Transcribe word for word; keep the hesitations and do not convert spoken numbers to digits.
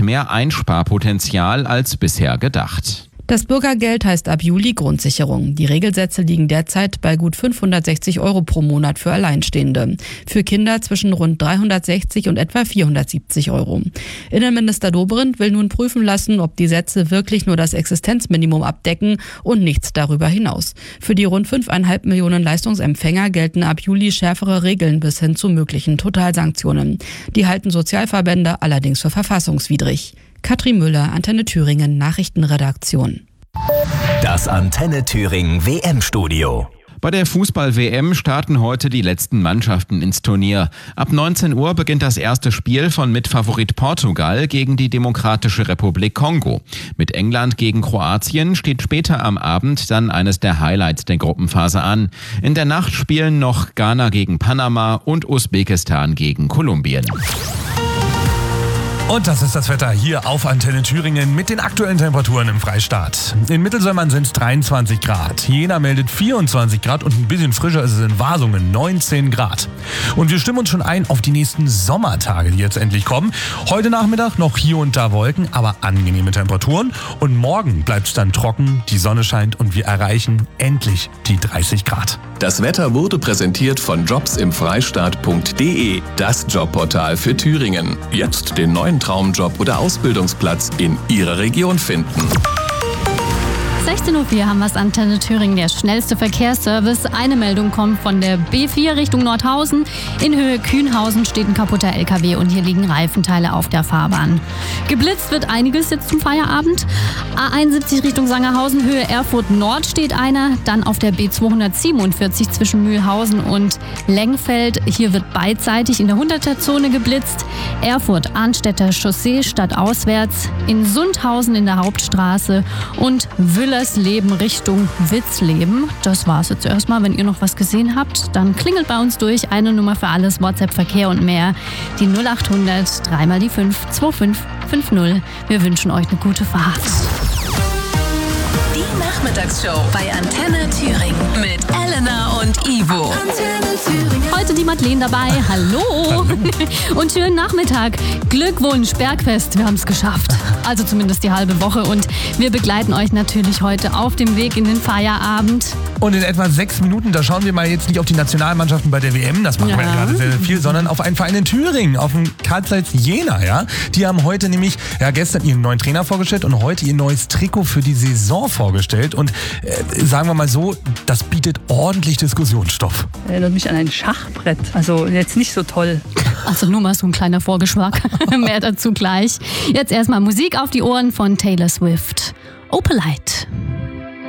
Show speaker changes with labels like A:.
A: mit mehr Einsparpotenzial als bisher gedacht.
B: Das Bürgergeld heißt ab Juli Grundsicherung. Die Regelsätze liegen derzeit bei gut fünfhundertsechzig Euro pro Monat für Alleinstehende. Für Kinder zwischen rund dreihundertsechzig und etwa vierhundertsiebzig Euro. Innenminister Dobrindt will nun prüfen lassen, ob die Sätze wirklich nur das Existenzminimum abdecken und nichts darüber hinaus. Für die rund fünfeinhalb Millionen Leistungsempfänger gelten ab Juli schärfere Regeln bis hin zu möglichen Totalsanktionen. Die halten Sozialverbände allerdings für verfassungswidrig. Katrin Müller, Antenne Thüringen, Nachrichtenredaktion.
C: Das Antenne Thüringen W M-Studio.
A: Bei der Fußball-W M starten heute die letzten Mannschaften ins Turnier. Ab neunzehn Uhr beginnt das erste Spiel von Mitfavorit Portugal gegen die Demokratische Republik Kongo. Mit England gegen Kroatien steht später am Abend dann eines der Highlights der Gruppenphase an. In der Nacht spielen noch Ghana gegen Panama und Usbekistan gegen Kolumbien.
D: Und das ist das Wetter hier auf Antenne Thüringen mit den aktuellen Temperaturen im Freistaat. In Mittelsämmern sind es dreiundzwanzig Grad. Jena meldet vierundzwanzig Grad und ein bisschen frischer ist es in Wasungen, neunzehn Grad. Und wir stimmen uns schon ein auf die nächsten Sommertage, die jetzt endlich kommen. Heute Nachmittag noch hier und da Wolken, aber angenehme Temperaturen. Und morgen bleibt es dann trocken, die Sonne scheint und wir erreichen endlich die dreißig Grad.
E: Das Wetter wurde präsentiert von jobsimfreistaat punkt de, das Jobportal für Thüringen. Jetzt den neuen Traumjob oder Ausbildungsplatz in Ihrer Region finden.
F: sechzehn Uhr vier haben wir es, Antenne Thüringen, der schnellste Verkehrsservice. Eine Meldung kommt von der B vier Richtung Nordhausen. In Höhe Kühnhausen steht ein kaputter L K W und hier liegen Reifenteile auf der Fahrbahn. Geblitzt wird einiges jetzt zum Feierabend. A einundsiebzig Richtung Sangerhausen, Höhe Erfurt Nord steht einer. Dann auf der B zweihundertsiebenundvierzig zwischen Mühlhausen und Lengfeld. Hier wird beidseitig in der hunderter-Zone geblitzt. Erfurt-Arnstädter Chaussee stadtauswärts. In Sundhausen in der Hauptstraße und Wüllersleben Richtung Witzleben. Das war's jetzt erstmal. Wenn ihr noch was gesehen habt, dann klingelt bei uns durch. Eine Nummer für alles, WhatsApp, Verkehr und mehr. Die null achthundert, dreimal die fünf, zwei fünf fünf null. Wir wünschen euch eine gute Fahrt.
G: Die Nachmittagsshow bei Antenne Thüringen mit Elena und Ivo. Antenne Thüringen.
F: Heute die Madeleine dabei. Hallo.
D: Hallo.
F: Und schönen Nachmittag. Glückwunsch, Bergfest. Wir haben es geschafft. Also zumindest die halbe Woche. Und wir begleiten euch natürlich heute auf dem Weg in den Feierabend.
D: Und in etwa sechs Minuten, da schauen wir mal jetzt nicht auf die Nationalmannschaften bei der W M, das machen
F: Ja.
D: wir ja gerade sehr, sehr viel, sondern auf einen Verein in Thüringen, auf den Karl Zeiss Jena. Ja? Die haben heute nämlich ja, gestern ihren neuen Trainer vorgestellt und heute ihr neues Trikot für die Saison vorgestellt. Und äh, sagen wir mal so, das bietet ordentlich Diskussionsstoff.
H: Erinnert mich an ein Schachbrett. Also jetzt nicht so toll.
F: Also nur mal so ein kleiner Vorgeschmack. Mehr dazu gleich. Jetzt erstmal Musik auf die Ohren von Taylor Swift. Opalite.